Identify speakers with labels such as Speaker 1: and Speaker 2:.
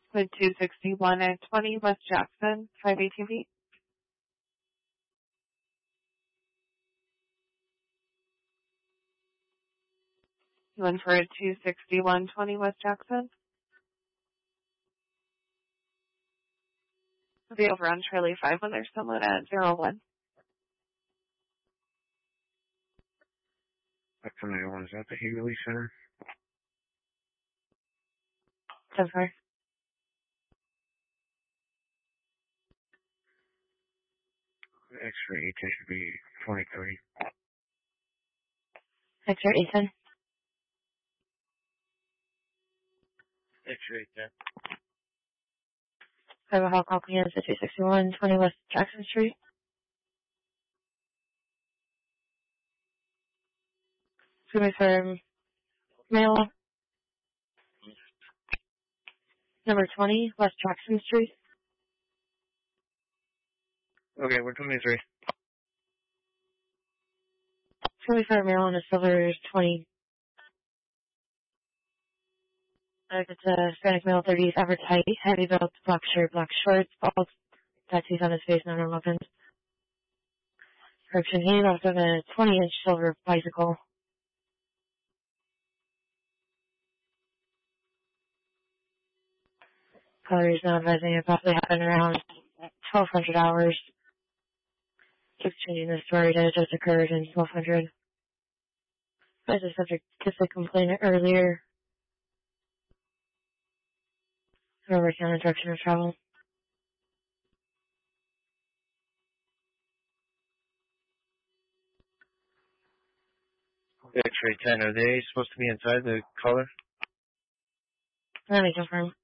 Speaker 1: with 261 and 20 West Jackson, 518 feet. You went for a 261-20 West Jackson. It'll be over on Charlie 5 when they're similar at 01.
Speaker 2: That's the main one. Is that the Healy Center?
Speaker 1: So far.
Speaker 2: X-ray 18 should be 2030.
Speaker 1: X-ray Ethan.
Speaker 2: X-ray 10.
Speaker 1: I have a hall call against at 261-20 West Jackson Street. To confirm mail number 20 West Jackson Street.
Speaker 2: Okay, we're 23.
Speaker 1: To confirm mail on a silver 20. It's a Hispanic male, 30s, average height, heavy built, black shirt, black shorts, bald, tattoos on his face, none on weapons. Correction, he left on a 20-inch silver bicycle. Color is not advising it possibly happened around 1200 hours. Keeps changing the story that it just occurred in 1200. As the subject gets a complaint earlier. We're working on the direction of travel.
Speaker 2: X-ray 10, are they supposed to be inside the color?
Speaker 1: Let me confirm.